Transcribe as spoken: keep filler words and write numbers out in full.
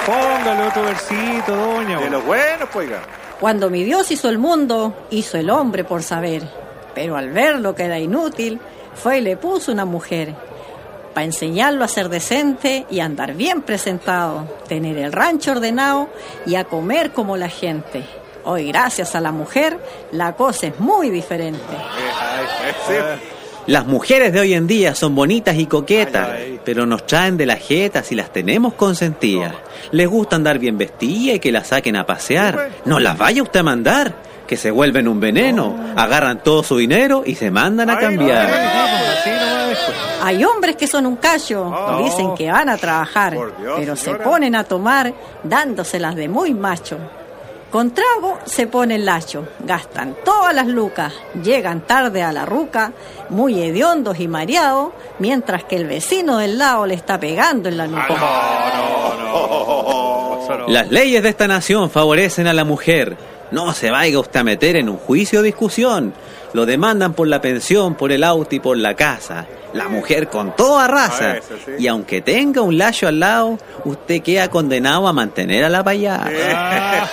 póngale otro versito, doña. De los buenos, pues, oiga. Cuando mi Dios hizo el mundo, hizo el hombre por saber. Pero al ver lo que era inútil, fue y le puso una mujer. Para enseñarlo a ser decente y a andar bien presentado, tener el rancho ordenado y a comer como la gente. Hoy, gracias a la mujer, la cosa es muy diferente. Las mujeres de hoy en día son bonitas y coquetas, ay, ay. pero nos traen de las jetas si las tenemos consentidas. No. Les gusta andar bien vestidas y que las saquen a pasear. No las vaya usted a mandar, que se vuelven un veneno. No. Agarran todo su dinero y se mandan a ay, cambiar. Ay, ay. Hay hombres que son un callo, oh. dicen que van a trabajar, Dios, pero señora. se ponen a tomar dándoselas de muy macho. Con trago se pone el lacho, gastan todas las lucas, llegan tarde a la ruca, muy hediondos y mareados, mientras que el vecino del lado le está pegando en la nuca. Ah, no, no, no. Las leyes de esta nación favorecen a la mujer. No se vaya usted a meter en un juicio o discusión. Lo demandan por la pensión, por el auto y por la casa. La mujer con toda raza. Eso, sí. Y aunque tenga un lacho al lado, usted queda condenado a mantener a la payá.